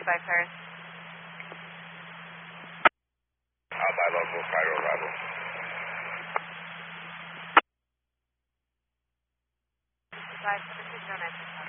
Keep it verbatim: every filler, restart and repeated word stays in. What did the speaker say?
by Paris. Uh, by local, Cairo arrival. five seven six zero nine six.